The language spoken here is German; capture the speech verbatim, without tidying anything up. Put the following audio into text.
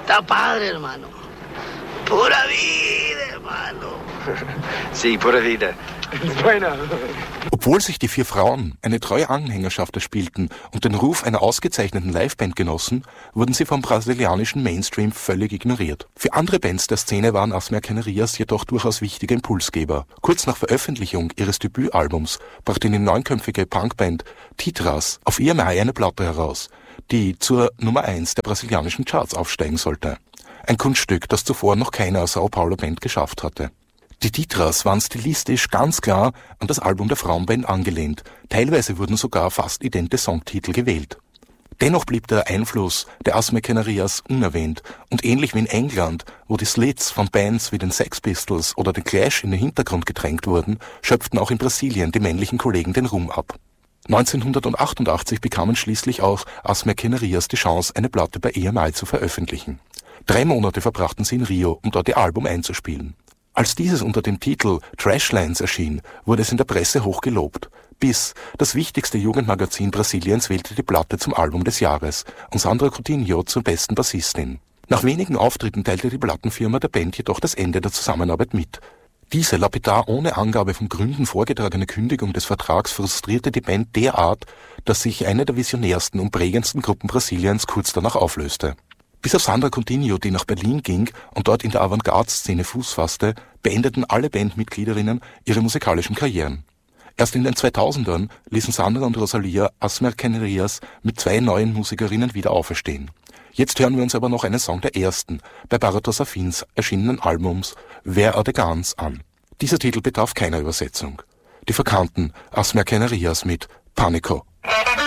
Está padre, hermano. Pura vida, hermano. Sí, pura vida. Buena. Obwohl sich die vier Frauen eine treue Anhängerschaft erspielten und den Ruf einer ausgezeichneten Liveband genossen, wurden sie vom brasilianischen Mainstream völlig ignoriert. Für andere Bands der Szene waren As Mercenarias jedoch durchaus wichtige Impulsgeber. Kurz nach Veröffentlichung ihres Debütalbums brachte die neunköpfige Punkband Titras auf E M I eine Platte heraus, die zur Nummer eins der brasilianischen Charts aufsteigen sollte. Ein Kunststück, das zuvor noch keine São Paulo Band geschafft hatte. Die Titras waren stilistisch ganz klar an das Album der Frauenband angelehnt. Teilweise wurden sogar fast idente Songtitel gewählt. Dennoch blieb der Einfluss der As Mercenarias unerwähnt und ähnlich wie in England, wo die Slits von Bands wie den Sex Pistols oder den Clash in den Hintergrund gedrängt wurden, schöpften auch in Brasilien die männlichen Kollegen den Ruhm ab. neunzehnhundertachtundachtzig bekamen schließlich auch As Mercenarias die Chance, eine Platte bei E M I zu veröffentlichen. Drei Monate verbrachten sie in Rio, um dort ihr Album einzuspielen. Als dieses unter dem Titel Trashlands erschien, wurde es in der Presse hoch gelobt. Bis das wichtigste Jugendmagazin Brasiliens wählte die Platte zum Album des Jahres und Sandra Coutinho zur besten Bassistin. Nach wenigen Auftritten teilte die Plattenfirma der Band jedoch das Ende der Zusammenarbeit mit. Diese lapidar ohne Angabe von Gründen vorgetragene Kündigung des Vertrags frustrierte die Band derart, dass sich eine der visionärsten und prägendsten Gruppen Brasiliens kurz danach auflöste. Bis auf Sandra Coutinho, die nach Berlin ging und dort in der Avantgarde-Szene Fuß fasste, beendeten alle Bandmitgliederinnen ihre musikalischen Karrieren. Erst in den zweitausendern ließen Sandra und Rosalia As Mercenarias mit zwei neuen Musikerinnen wieder auferstehen. Jetzt hören wir uns aber noch einen Song der ersten, bei Baratos Afins erschienenen Albums Where Are the Guns an. Dieser Titel bedarf keiner Übersetzung. Die verkannten As Mercenarias mit Panico.